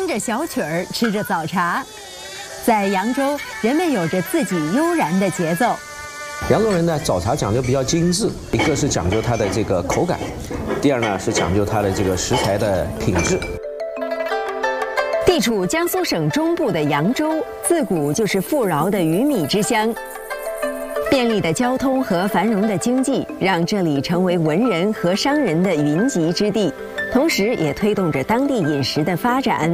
着小曲儿，吃着早茶。在扬州，人们有着自己悠然的节奏。 扬州人呢，早茶讲究比较精致，一个是讲究它的这个口感，第二呢是讲究它的这个食材的品质。 地处江苏省中部的扬州，自古就是富饶的鱼米之乡。便利的交通和繁荣的经济，让这里成为文人和商人的云集之地，同时也推动着当地饮食的发展。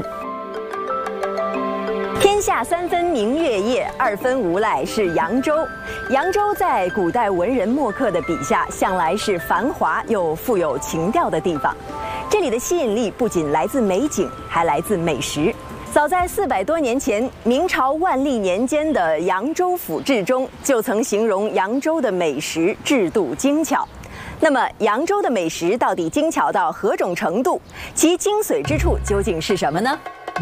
天下三分明月夜，二分无赖是扬州。扬州在古代文人墨客的笔下，向来是繁华又富有情调的地方。这里的吸引力不仅来自美景，还来自美食。早在400多年前，明朝万历年间的《扬州府志》中就曾形容扬州的美食制度精巧。那么，扬州的美食到底精巧到何种程度？其精髓之处究竟是什么呢？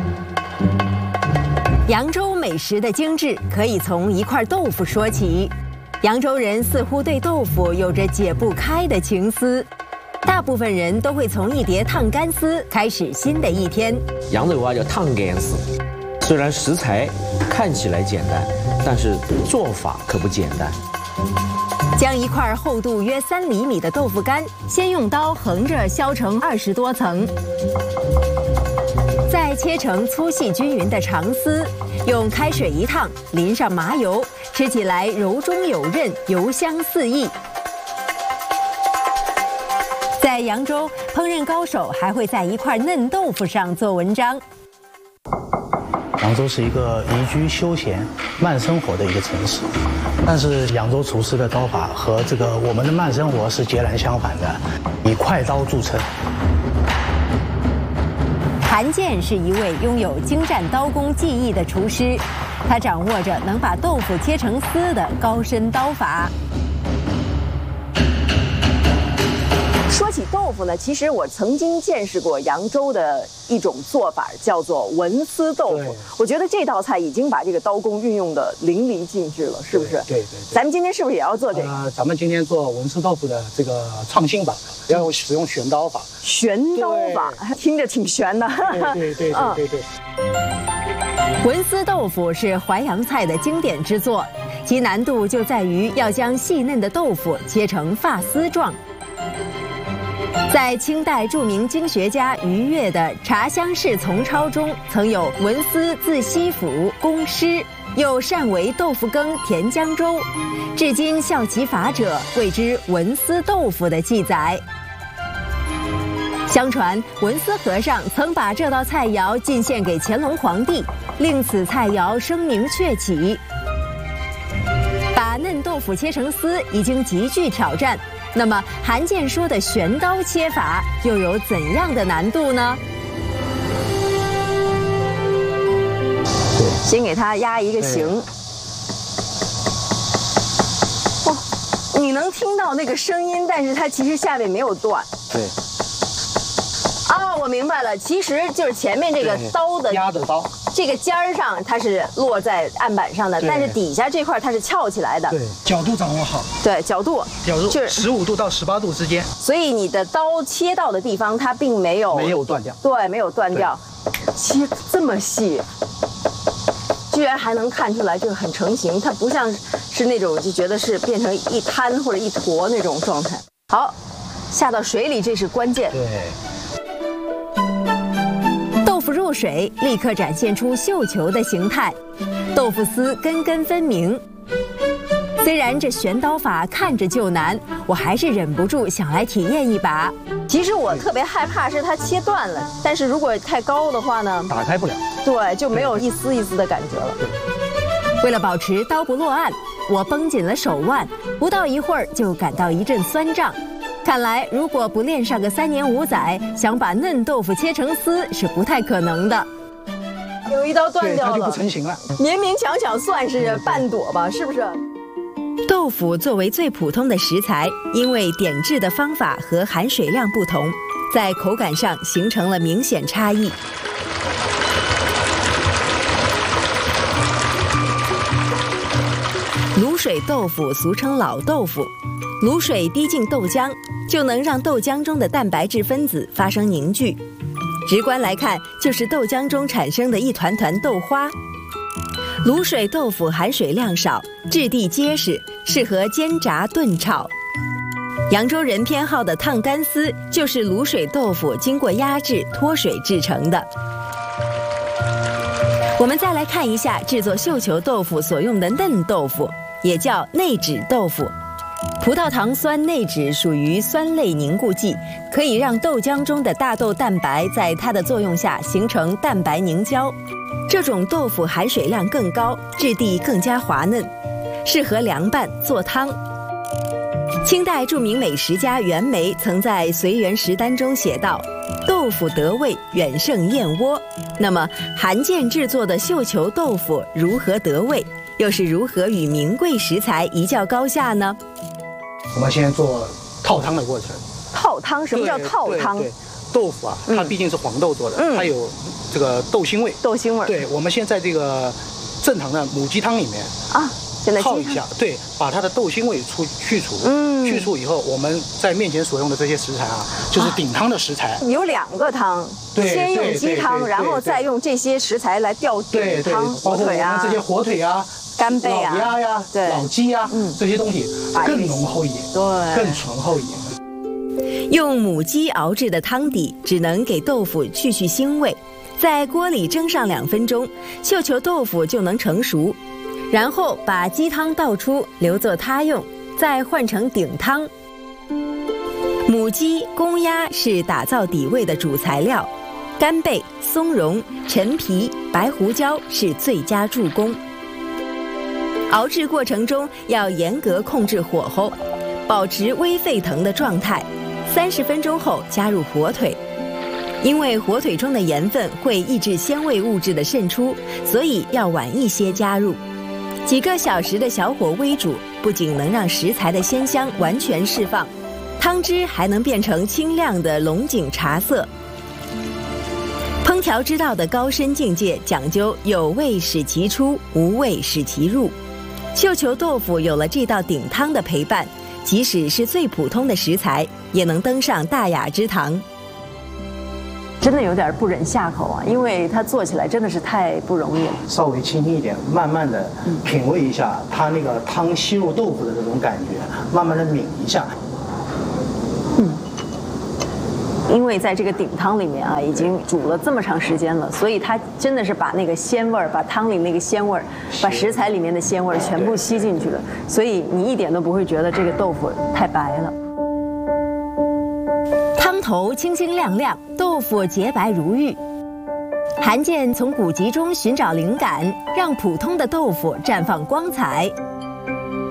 扬州美食的精致可以从一块豆腐说起。扬州人似乎对豆腐有着解不开的情思。大部分人都会从一碟烫干丝开始新的一天。 扬州话叫烫干丝，虽然食材看起来简单，但是做法可不简单。 将一块厚度约3厘米的豆腐干，先用刀横着削成20多层，再切成粗细均匀的长丝，用开水一烫，淋上麻油，吃起来柔中有韧，油香四溢。在扬州，烹饪高手还会在一块嫩豆腐上做文章。 扬州是一个宜居休闲、慢生活的一个城市，但是扬州厨师的刀法和这个我们的慢生活是截然相反的，以快刀著称。 韩建是一位拥有精湛刀工技艺的厨师，他掌握着能把豆腐切成丝的高深刀法。说起豆腐呢，其实我曾经见识过扬州的一种做法，叫做文思豆腐。我觉得这道菜已经把这个刀工运用的淋漓尽致了，是不是？ 对。 咱们今天是不是也要做这个？ 咱们今天做文思豆腐的这个创新版，要使用旋刀法。 旋刀法听着挺悬的。 对。 文思豆腐是淮扬菜的经典之作，其难度就在于要将细嫩的豆腐切成发丝状。在清代著名经学家俞樾的《茶香室丛抄》中，曾有文思自西府公师，又善为豆腐羹填江粥，至今效其法者谓之文思豆腐的记载。相传文思和尚曾把这道菜肴进献给乾隆皇帝，令此菜肴声名鹊起。把嫩豆腐切成丝已经极具挑战，那么韩建说的旋刀切法又有怎样的难度呢？先给它压一个形。哦，你能听到那个声音，但是它其实下面没有断。 对。 哦，我明白了，其实就是前面这个刀的压的刀， 这个尖儿上它是落在案板上的，但是底下这块它是翘起来的。 对，角度掌握好。 对，角度就是15度到18度之间。 所以你的刀切到的地方，它并没有断掉。 对，没有断掉，切这么细，居然还能看出来，就是很成型，它不像是那种就觉得是变成一滩或者一坨那种状态。好，下到水里，这是关键。 对。 豆腐入水，立刻展现出绣球的形态，豆腐丝根根分明。虽然这旋刀法看着就难，我还是忍不住想来体验一把。其实我特别害怕是它切断了，但是如果太高的话呢， 打开不了。 对，就没有一丝一丝的感觉了。为了保持刀不落案，我绷紧了手腕，不到一会儿就感到一阵酸胀。看来，如果不练上个3年5载，想把嫩豆腐切成丝是不太可能的。有一刀断掉了， 它就不成型了。 勉勉强强算是半朵吧，是不是？豆腐作为最普通的食材，因为点制的方法和含水量不同，在口感上形成了明显差异。卤水豆腐俗称老豆腐，卤水滴进豆浆，就能让豆浆中的蛋白质分子发生凝聚。 直观来看，就是豆浆中产生的一团团豆花。卤水豆腐含水量少，质地结实，适合煎炸炖炒。扬州人偏好的烫干丝就是卤水豆腐经过压制脱水制成的。我们再来看一下制作绣球豆腐所用的嫩豆腐，也叫内酯豆腐。葡萄糖酸内酯属于酸类凝固剂，可以让豆浆中的大豆蛋白在它的作用下形成蛋白凝胶。这种豆腐含水量更高，质地更加滑嫩，适合凉拌做汤。清代著名美食家袁枚曾在《随园食单》中写道：“豆腐得味，远胜燕窝。”那么，韩建制作的绣球豆腐如何得味，又是如何与名贵食材一较高下呢？ 我们先做套汤的过程。 套汤？什么叫套汤？ 对，豆腐啊，它毕竟是黄豆做的，它有这个豆腥味。 豆腥味。对， 我们先在这个正常的母鸡汤里面啊，泡一下，对，把它的豆腥味去除。去除以后，我们在面前所用的这些食材啊，就是顶汤的食材。 有2个汤，先用鸡汤，然后再用这些食材来吊顶汤， 火腿啊，这些火腿啊。 干贝啊， 老鸭呀， 对， 老鸡呀，这些东西更浓厚一点， 对， 更醇厚一点。 用母鸡熬制的汤底只能给豆腐去腥味，在锅里蒸上2分钟，绣球豆腐就能成熟。然后把鸡汤倒出，留作他用，再换成顶汤。母鸡、公鸭是打造底味的主材料，干贝、松茸、陈皮、白胡椒是最佳助攻。熬制过程中要严格控制火候，保持微沸腾的状态。30分钟后加入火腿，因为火腿中的盐分会抑制鲜味物质的渗出，所以要晚一些加入。几个小时的小火煨煮，不仅能让食材的鲜香完全释放，汤汁还能变成清亮的龙井茶色。烹调之道的高深境界讲究有味使其出，无味使其入。绣球豆腐有了这道顶汤的陪伴，即使是最普通的食材，也能登上大雅之堂。真的有点不忍下口啊，因为它做起来真的是太不容易了。 稍微轻轻一点，慢慢的品味一下它那个汤吸入豆腐的这种感觉，慢慢的抿一下。 因为在这个顶汤里面啊，已经煮了这么长时间了，所以它真的是把那个鲜味儿，把汤里那个鲜味儿，把食材里面的鲜味儿全部吸进去了，所以你一点都不会觉得这个豆腐太白了。汤头清清亮亮，豆腐洁白如玉。韩建从古籍中寻找灵感，让普通的豆腐绽放光彩。